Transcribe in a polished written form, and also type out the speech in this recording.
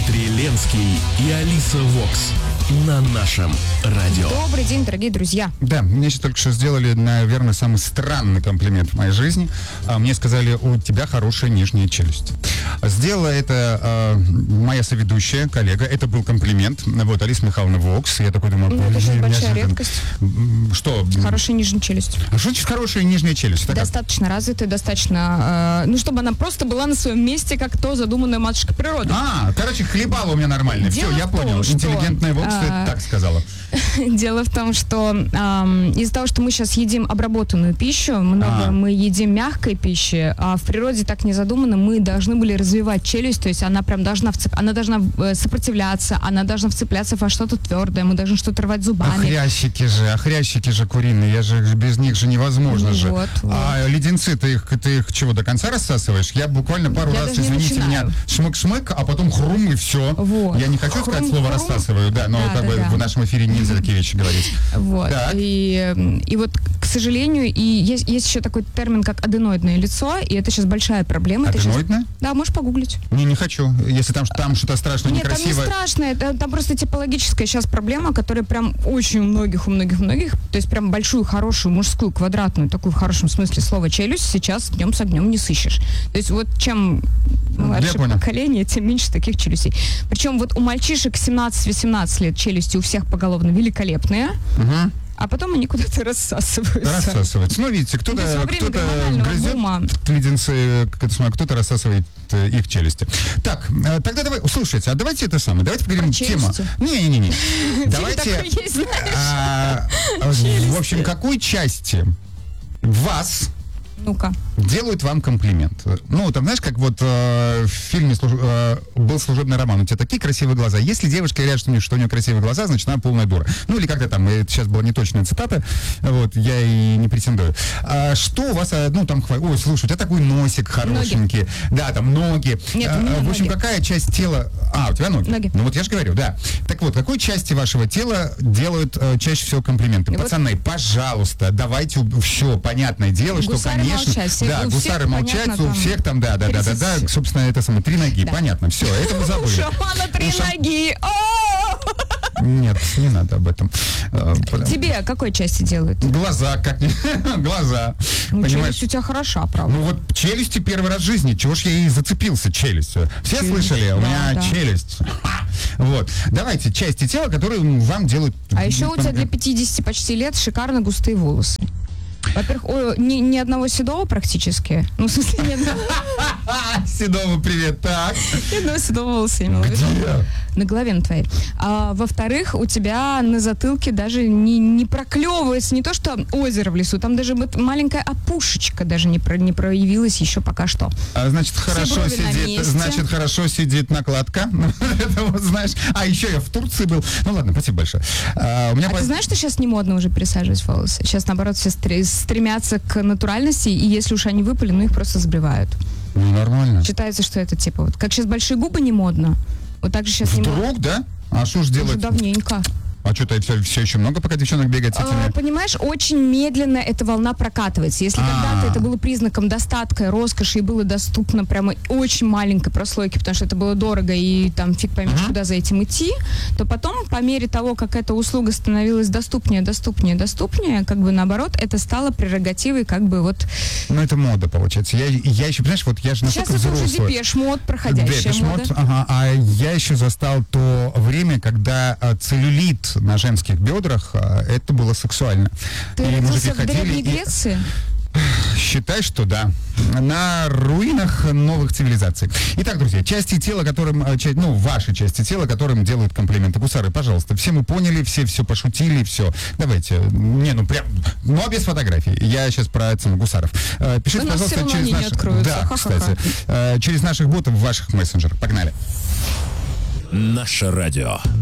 Дмитрий Ленский и Алиса Вокс на нашем радио. Добрый день, дорогие друзья. Да, мне сейчас только что сделали, наверное, самый странный комплимент в моей жизни. Мне сказали, у тебя хорошая нижняя челюсть. Сделала это моя соведущая, коллега. Это был комплимент. Вот, Алиса Михайловна Вокс. Я такой думаю, это же большая редкость. Что? Хорошая нижняя челюсть. А что значит хорошая нижняя челюсть? Это достаточно развитая, достаточно... чтобы она просто была на своем месте, как то задуманная матушка природы. Короче, хлебало у меня нормально. Все, я понял. Интеллигентная Вокс так сказала. Дело в том, что из-за того, что мы сейчас едим обработанную пищу, мы едим мягкой пищи, а в природе так не задумано, мы должны были развивать челюсть, то есть она прям должна сопротивляться, она должна вцепляться во что-то твердое, мы должны что-то рвать зубами. Хрящики же куриные, без них же невозможно же. Вот. А леденцы, ты их чего, до конца рассасываешь? Я буквально пару раз, извините меня, шмык-шмык, а потом хрум и все. Вот. Я не хочу сказать слово рассасываю, но в нашем эфире нельзя такие вещи говорить. Вот. И вот, к сожалению, и есть еще такой термин, как аденоидное лицо, и это сейчас большая проблема. Аденоидное? Да, можешь погуглить. Не хочу. Если там что-то страшное, некрасивое. Нет, там не страшное, там просто типологическая сейчас проблема, которая прям очень у многих, то есть прям большую, хорошую, мужскую, квадратную, такую в хорошем смысле слова челюсть сейчас днем с огнем не сыщешь. То есть вот чем младше поколение, тем меньше таких челюстей. Причем вот у мальчишек 17-18 лет челюсти у всех поголовно великолепные, а потом они куда-то рассасываются. Ну, видите, кто-то грызет леденцы, кто-то рассасывает их челюсти. Так, тогда давай, слушайте, а давайте это самое, давайте поговорим тему. Не. Давайте, в общем, какой части вас... Ну-ка. Делают вам комплимент. Ну, там, знаешь, как вот в фильме был «Служебный роман». У тебя такие красивые глаза. Если девушка говорит, что у нее красивые глаза, значит, она полная дура. Ну, или как-то там, это сейчас была неточная цитата, вот, я и не претендую. Что у вас, ой, слушай, у тебя такой носик хорошенький. Ноги. Да, там ноги. Нет, у меня в общем, ноги. Какая часть тела... у тебя ноги. Ну, вот я же говорю, да. Так вот, какой части вашего тела делают чаще всего комплименты? Пацаны, пожалуйста, давайте все, понятное дело, что, конечно... Да, гусары молчать, у всех там, да, собственно, это самое, 3 ноги, понятно, все, это мы забыли. У шамана 3 ноги. Нет, не надо об этом. Тебе какой части делают? Глаза, глаза. Челюсть у тебя хороша, правда. Ну вот челюсти первый раз в жизни, чего ж я и зацепился челюстью. Все слышали? У меня челюсть. Вот. Давайте части тела, которые вам делают... А еще у тебя для 50 почти лет шикарно густые волосы. Во-первых, ни одного седого практически. Ну, в смысле, ни одного. Седого, привет, так. Ни одного седого волоса имела в виду. На голове на твоей. А во-вторых, у тебя на затылке даже не проклевывается, не то что озеро в лесу, там даже маленькая опушечка даже не проявилась еще пока что. Значит, хорошо сидит накладка. Это вот, знаешь. А еще я в Турции был. Ну ладно, спасибо большое. Ты знаешь, что сейчас не модно уже пересаживать волосы? Сейчас, наоборот, все стремятся к натуральности, и если уж они выпали, их просто сбривают. Ну, нормально. Считается, что это типа вот, как сейчас большие губы не модно, вот так же сейчас не модно. Вдруг, да? А что ж делать? Уже давненько. А что-то все еще много пока девчонок бегает с этими? Понимаешь, очень медленно эта волна прокатывается. Если когда-то это было признаком достатка, роскоши и было доступно прямо очень маленькой прослойки, потому что это было дорого и там фиг поймешь, куда за этим идти, то потом, по мере того, как эта услуга становилась доступнее, как бы наоборот, это стало прерогативой как бы вот... Ну, это мода, получается. Я еще, понимаешь, вот я же настолько взрослый. Сейчас это уже Депеш-мод, проходящая мода. А я еще застал то время, когда целлюлит на женских бедрах, это было сексуально. Ты родился в Древней Греции? Считай, что да. На руинах новых цивилизаций. Итак, друзья, части тела, ваши части тела, которым делают комплименты. Гусары, пожалуйста, все мы поняли, все пошутили, все. Давайте. Но без фотографий. Я сейчас про гусаров. Пишите, пожалуйста, через наших... Да, кстати. Через наших ботов в ваших мессенджерах. Погнали. Наше радио.